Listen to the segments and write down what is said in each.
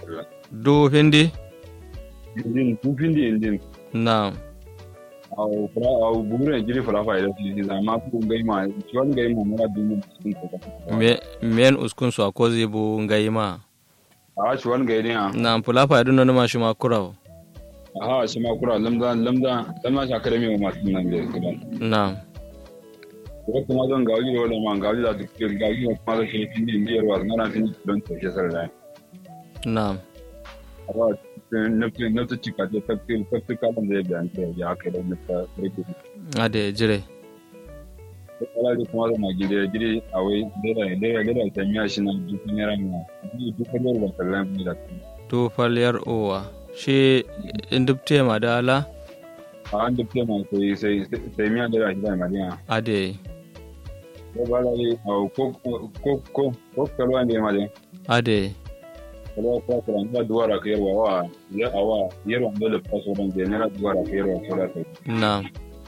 do hindi indin kufindi indin na au bugure jiri fara fa ida shi zama ku ngai ma ciwon ngai mu mura dumu sun ko men uskun so akozi bu ngai ma a ciwon ngai ne na fula fa idun no ma shi ma kurawo aha shi ma kura lamda shi akademi ma sun nan da kidan na ko kuma zan gaji da wannan gaji da duk gaji kuma da shi indin biyar wa ngana tin don to shi sarra na aba nafta cika ta tafi kalan da ya bayan ta ya kai da nafta rike ade jire kala da kuma zama gide a wai da ta miya shi na dukkan yaran na dukkan yaran da kallon mu da to falyar owa shi indubte ma da ala an dubte ma sai miya da shi da mariya ade ko bala yi ko kalwa ne ma de ade kalau peraturan dia dua rakyat wa ya awak dia orang dulu pas orang general dua rakyat wa sudah tu. Na.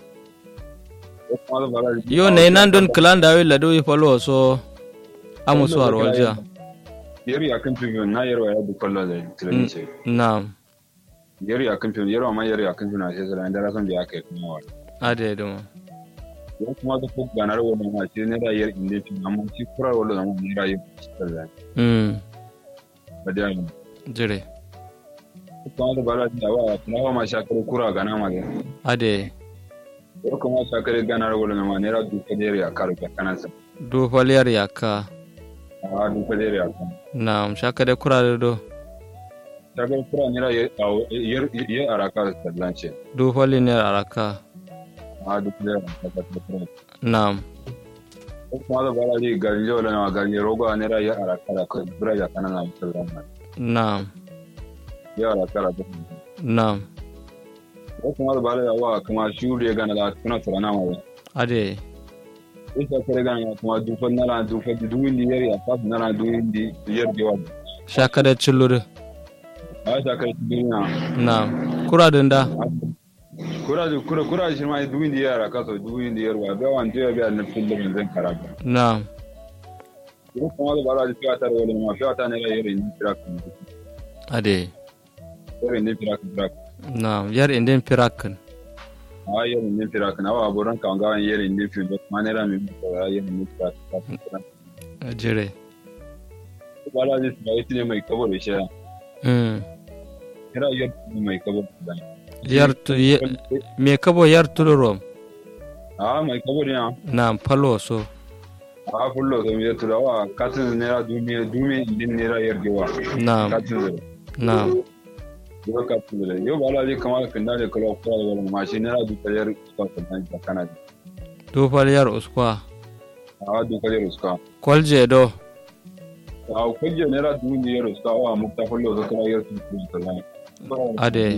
Yo ne nan don klan da wi lado yi follow so amusu arwalja. Yeri akan tu na yero ya du kollo da tilanci. Na. Yeri akan tu yero ma yeri akan tu na sai da ndara son da aka kuma wa. Ade do. Yo kuma da ko ganar wannan ma ce ne da yeri inde fi amma shi kura wannan mu ne rayu sallan. Badiyan jire kuma da bala da wa kuma ma shakar kura gana ma ne ade ko kuma shakar gana rawol ma ne ra du kadere ya karu kanansa do faliyar yakka a du kadere ya kan na shakar kura do shakar kura ne ra yer araka sallanche do falin ne araka a du kadere ya kan na kuma da bala da ganje wala ma ganje rogo ne ra yer araka da kura ya kanana sallan na ya araka da na ko kuma da bala da wa kuma shuru ya gana da kuna tsarana ma ade ita kare gana kuma dufan nara dufan duwindi yari a fas nara duwindi yar gewa shakar chillure a shakar duniya na kura dinda kura shi ma duwindi yara kaso duwindi yarwa da wan tiya biya na filin zan karaba na ko kuma da bala da fiata wala ma fiata ne yari ni trak ade yari ni trak na yar indin pirakan a yari ni trak na wa boran kan ga yari ni fi da manera mi da yari ni trak jire bala da sai ne mai kabo da shi kira yari mai kabo da yartu me kabo yartu rom mai kabo ne na palo so a fullo so mi turawa katin ne ra dumi din ne ra yargewa na na yo katin ne yo bala ji kamar kan da kala ko wala ma shi ne ra du kayar ko kan da kana do falyar uskwa a du kayar uska kolje do a kolje ne ra du ne uska wa mu ta fullo so kana yartu kan ade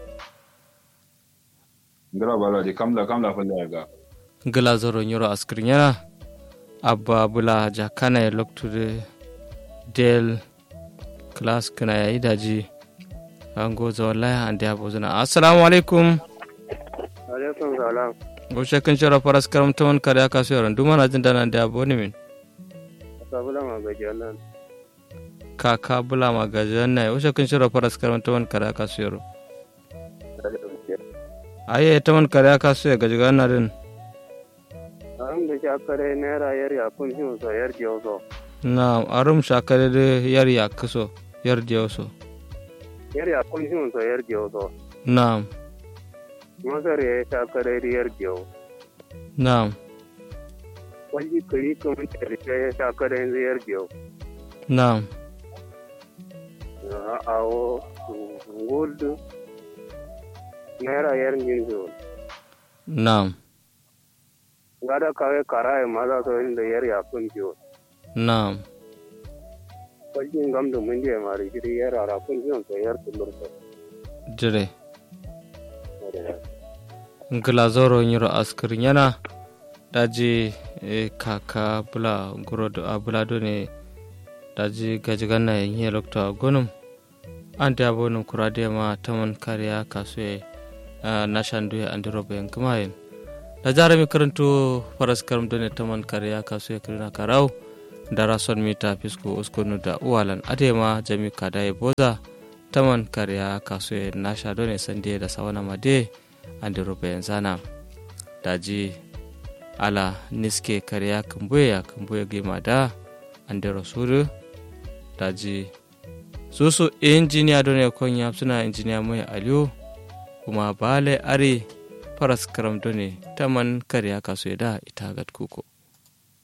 ngara bala ji kamla fullo ga gala zoro nyoro askrinya abba bula jakana ya loktude del class kana ya idaji an goza wallahi an da yabo zana assalamu alaikum salam go shekin shara faras karam tawon kare aka so yaran duma na jin dana da yabo ne min sabula ma gajanan kaka bula ma gajanna o shekin shara faras karam tawon kare aka so yaro aye tawon kare aka so ya gajanna din an da shakare naira yar ya kun shi so yar jiyo na arum shakare de yar ya kaso yar jiyo so yar ya kun shi so yar jiyo na masar ya shakare yar jiyo na wani kuri kuma ya shakare yar jiyo na awo gold naira yar jiyo na gada kawai karaye maza so inda yar ya kun jiyo na wajen gamda mun je mari gidi yar ara kun jiyo so yar tulur so jire glazoro nyiro askir nyana daji kaka bula guro do abulado ne daji gajiganna yin lokta gonum ante abonum kurade ma tamon kariya kasue nashandu andirobe ngmayen da jarami karanto faras karam done taman kariya kasue kirina karau dara son mita fisko uskonu da uwalan adema jami kadaye boza taman karya kaso nasha done sande da sawana made ande robe zana daji ala niske karya kumbuya gima da ande rasuru daji susu injiniya done konya suna injiniya mai aliyo kuma bale are faras karam done taman karya kaso da ita gat kuko